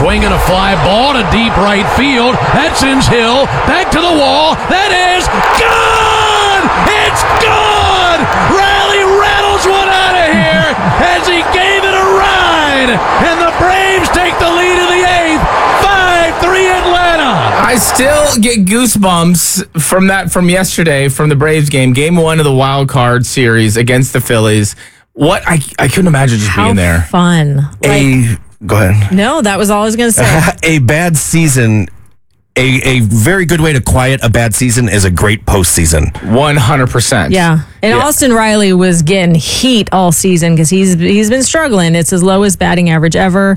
swinging a fly ball to deep right field. That sends Hill back to the wall. That is gone! It's gone! Riley rattles one out of here as he gave it a ride. And the Braves take the lead in the eighth. 5-3 Atlanta. I still get goosebumps from yesterday, from the Braves game, game one of the wild card series against the Phillies. What I couldn't imagine just being there. Fun. Go ahead. No, that was all I was going to say. A bad season, a very good way to quiet a bad season is a great postseason. 100%. Yeah. And Austin Riley was getting heat all season because he's been struggling. It's his lowest batting average ever.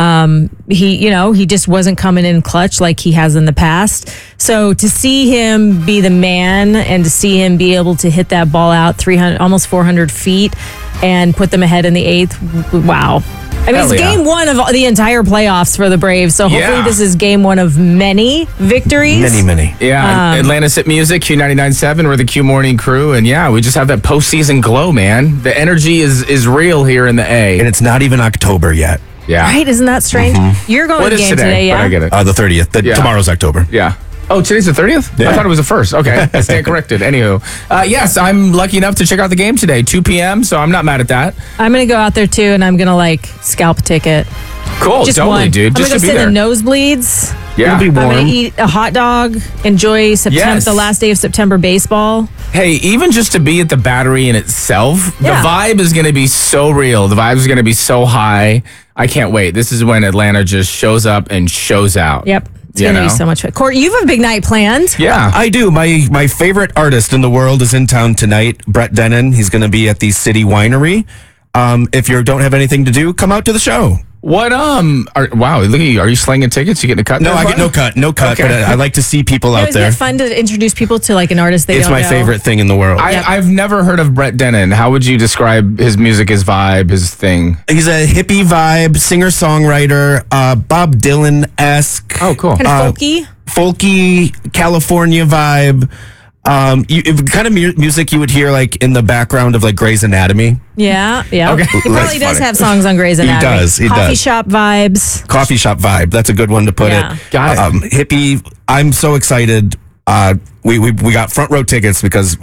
He just wasn't coming in clutch like he has in the past. So to see him be the man and to see him be able to hit that ball out 300, almost 400 feet and put them ahead in the eighth, wow. I mean, it's game one of the entire playoffs for the Braves, so hopefully this is game one of many victories. Many. Yeah, Atlanta Sit Music, Q99.7, we're the Q Morning Crew, and we just have that postseason glow, man. The energy is real here in the A. And it's not even October yet. Yeah. Right? Isn't that strange? You're going to the game today, yeah? But I get it. The 30th. Tomorrow's October. Yeah. Oh, today's the 30th? Yeah. I thought it was the 1st. Okay, I stand corrected. Anywho, yes, I'm lucky enough to check out the game today, 2 p.m., so I'm not mad at that. I'm going to go out there, too, and I'm going to, scalp a ticket. Cool, Just totally, one. dude. Just I'm to going be to sit there. in nosebleeds. Yeah. It'll be warm. I'm going to eat a hot dog, enjoy the last day of September baseball. Hey, even just to be at the Battery in itself, the vibe is going to be so real. The vibe is going to be so high. I can't wait. This is when Atlanta just shows up and shows out. Yep. It's going to be so much fun. Court, you have a big night planned. Yeah. I do. My favorite artist in the world is in town tonight, Brett Dennen. He's going to be at the City Winery. If you don't have anything to do, come out to the show. What, wow, look at you. Are you slinging tickets? You getting a cut? No, there, I get no cut, Okay. but I like to see people out there. Isn't it fun to introduce people to an artist they It's don't my know? favorite thing in the world. I've never heard of Brett Dennen. How would you describe his music, his vibe, his thing? He's a hippie vibe, singer-songwriter, Bob Dylan-esque. Oh, cool. Kind of Folky, California vibe. Kind of music you would hear in the background of Grey's Anatomy. Yeah. Okay. He probably does have songs on Grey's Anatomy. He does. Coffee shop vibes. Coffee shop vibe. That's a good one to put it. Got it. Hippie. I'm so excited. We got front row tickets because